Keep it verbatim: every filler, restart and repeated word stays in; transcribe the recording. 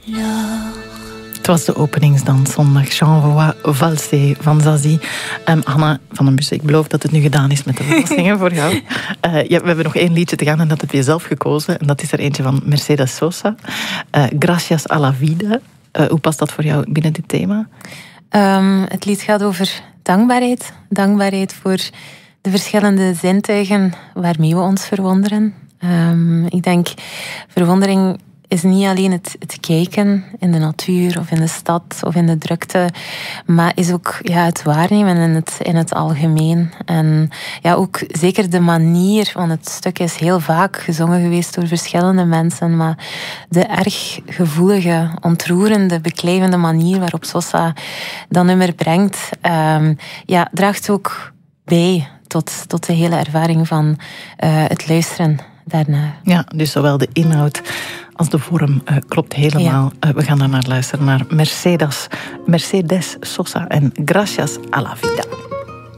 Het was de openingsdans zondag J'envoie valser van Zazie. Um, Hanna van den Bussen, ik beloof dat het nu gedaan is met de verrassingen voor jou. Uh, ja, we hebben nog één liedje te gaan en dat heb je zelf gekozen. En dat is er eentje van Mercedes Sosa. Uh, Gracias a la vida. Uh, hoe past dat voor jou binnen dit thema? Um, het lied gaat over dankbaarheid. Dankbaarheid voor de verschillende zintuigen waarmee we ons verwonderen. Um, ik denk, verwondering is niet alleen het, het kijken in de natuur of in de stad of in de drukte, maar is ook ja, het waarnemen in het, in het algemeen. En ja, ook zeker de manier, want het stuk is heel vaak gezongen geweest door verschillende mensen, maar de erg gevoelige, ontroerende, beklijvende manier waarop Sosa dat nummer brengt, um, ja, draagt ook bij tot, tot de hele ervaring van uh, het luisteren daarna. Ja, dus zowel de inhoud als de vorm uh, klopt helemaal. Ja. Uh, we gaan daar naar luisteren, naar Mercedes, Mercedes Sosa en Gracias a la vida.